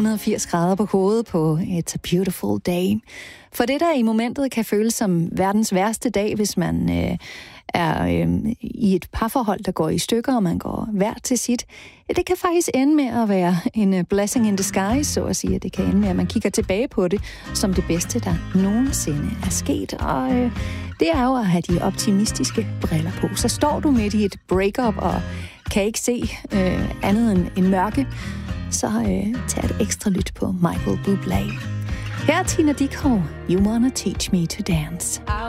180 grader på hovedet på It's a Beautiful Day. For det, der i momentet kan føles som verdens værste dag, hvis man er i et parforhold, der går i stykker, og man går hver til sit, det kan faktisk ende med at være en blessing in disguise, så at sige. Det kan ende med, at man kigger tilbage på det som det bedste, der nogensinde er sket. Og det er jo at have de optimistiske briller på. Så står du midt i et breakup og kan ikke se andet end mørke, så tag et ekstra lyt på Michael Bublé. Her er Tina Dickow, You Wanna Teach Me to Dance.